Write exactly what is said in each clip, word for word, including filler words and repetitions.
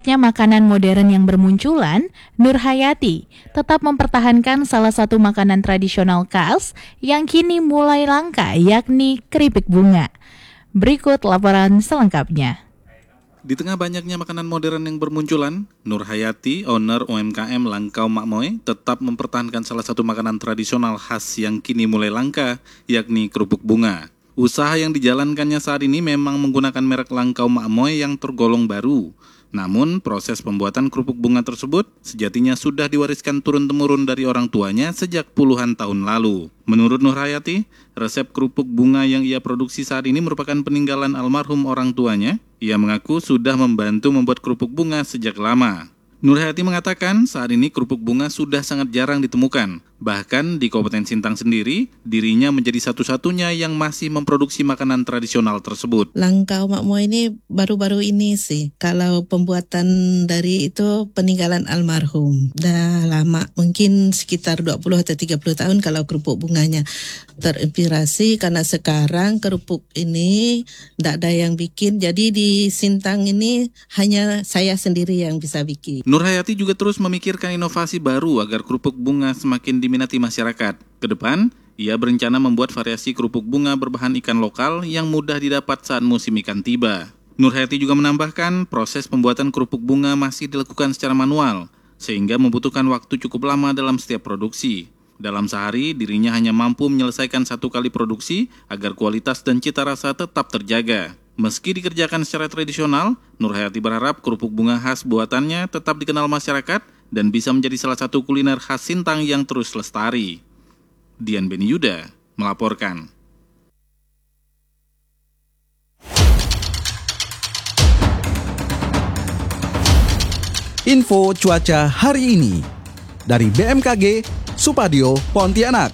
banyaknya makanan modern yang bermunculan, Nur Hayati tetap mempertahankan salah satu makanan tradisional khas yang kini mulai langka, yakni keripik bunga. Berikut laporan selengkapnya. Di tengah banyaknya makanan modern yang bermunculan, Nur Hayati, owner U M K M Langkau Makmoy, tetap mempertahankan salah satu makanan tradisional khas yang kini mulai langka, yakni kerupuk bunga. Usaha yang dijalankannya saat ini memang menggunakan merek Langkau Makmoy yang tergolong baru. Namun, proses pembuatan kerupuk bunga tersebut sejatinya sudah diwariskan turun-temurun dari orang tuanya sejak puluhan tahun lalu. Menurut Nur Hayati, resep kerupuk bunga yang ia produksi saat ini merupakan peninggalan almarhum orang tuanya. Ia mengaku sudah membantu membuat kerupuk bunga sejak lama. Nur Hayati mengatakan saat ini kerupuk bunga sudah sangat jarang ditemukan. Bahkan di Kabupaten Sintang sendiri, dirinya menjadi satu-satunya yang masih memproduksi makanan tradisional tersebut. Langkau Makmoy ini baru-baru ini sih. Kalau pembuatan dari itu peninggalan almarhum. Dah lama, mungkin sekitar dua puluh atau tiga puluh tahun kalau kerupuk bunganya. Terinspirasi karena sekarang kerupuk ini tidak ada yang bikin. Jadi di Sintang ini hanya saya sendiri yang bisa bikin. Nur Hayati juga terus memikirkan inovasi baru agar kerupuk bunga semakin diminati masyarakat. Kedepan, ia berencana membuat variasi kerupuk bunga berbahan ikan lokal yang mudah didapat saat musim ikan tiba. Nur Hayati juga menambahkan proses pembuatan kerupuk bunga masih dilakukan secara manual, sehingga membutuhkan waktu cukup lama dalam setiap produksi. Dalam sehari, dirinya hanya mampu menyelesaikan satu kali produksi agar kualitas dan cita rasa tetap terjaga. Meski dikerjakan secara tradisional, Nur Hayati berharap kerupuk bunga khas buatannya tetap dikenal masyarakat dan bisa menjadi salah satu kuliner khas Sintang yang terus lestari. Dian Beni Yuda melaporkan. Info cuaca hari ini dari B M K G Supadio Pontianak.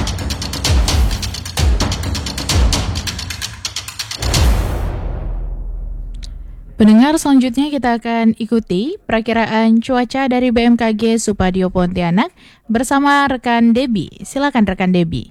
Pendengar, selanjutnya kita akan ikuti perakiraan cuaca dari B M K G Supadio Pontianak bersama rekan Debbie. Silakan rekan Debbie.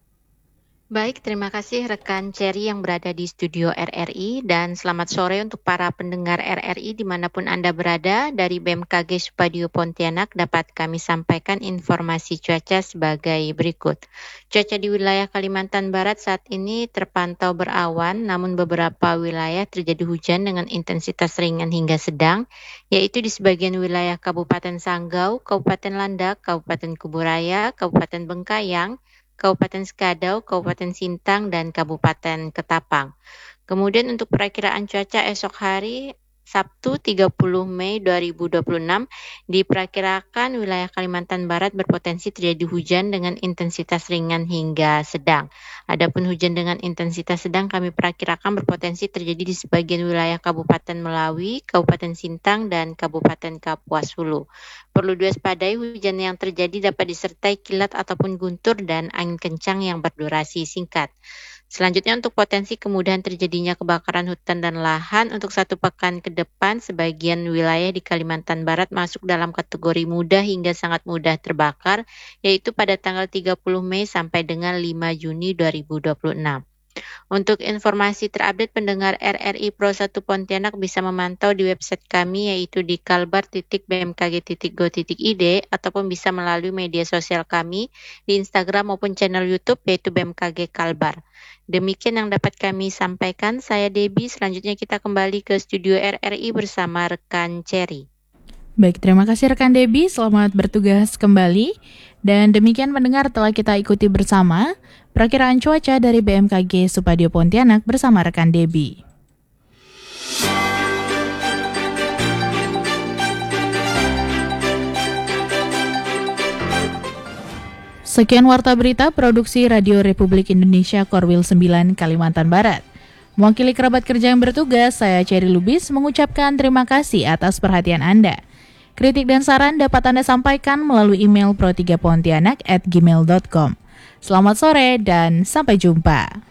Baik, terima kasih rekan Cherry yang berada di studio R R I dan selamat sore untuk para pendengar R R I dimanapun Anda berada. Dari B M K G Supadio Pontianak dapat kami sampaikan informasi cuaca sebagai berikut. Cuaca di wilayah Kalimantan Barat saat ini terpantau berawan, namun beberapa wilayah terjadi hujan dengan intensitas ringan hingga sedang, yaitu di sebagian wilayah Kabupaten Sanggau, Kabupaten Landak, Kabupaten Kuburaya, Kabupaten Bengkayang, Kabupaten Sekadau, Kabupaten Sintang, dan Kabupaten Ketapang. Kemudian untuk perakiraan cuaca esok hari, Sabtu tiga puluh Mei dua ribu dua puluh enam, diperkirakan wilayah Kalimantan Barat berpotensi terjadi hujan dengan intensitas ringan hingga sedang. Adapun hujan dengan intensitas sedang kami perkirakan berpotensi terjadi di sebagian wilayah Kabupaten Melawi, Kabupaten Sintang, dan Kabupaten Kapuas Hulu. Perlu diwaspadai hujan yang terjadi dapat disertai kilat ataupun guntur dan angin kencang yang berdurasi singkat. Selanjutnya untuk potensi kemudahan terjadinya kebakaran hutan dan lahan untuk satu pekan ke depan, sebagian wilayah di Kalimantan Barat masuk dalam kategori mudah hingga sangat mudah terbakar, yaitu pada tanggal tiga puluh Mei sampai dengan lima Juni dua ribu dua puluh enam. Untuk informasi terupdate pendengar R R I Pro satu Pontianak bisa memantau di website kami yaitu di kalbar titik b m k g titik go titik i d ataupun bisa melalui media sosial kami di Instagram maupun channel YouTube yaitu B M K G Kalbar. Demikian yang dapat kami sampaikan. Saya Debbie. Selanjutnya kita kembali ke studio R R I bersama rekan Cherry. Baik, terima kasih rekan Debbie. Selamat bertugas kembali. Dan demikian pendengar telah kita ikuti bersama perakiraan cuaca dari B M K G Supadio Pontianak bersama rekan Debbie. Sekian warta berita produksi Radio Republik Indonesia Korwil sembilan Kalimantan Barat. Mewakili kerabat kerja yang bertugas, saya Cherry Lubis mengucapkan terima kasih atas perhatian Anda. Kritik dan saran dapat Anda sampaikan melalui email pro tiga pontianak at gmail dot com. Selamat sore dan sampai jumpa.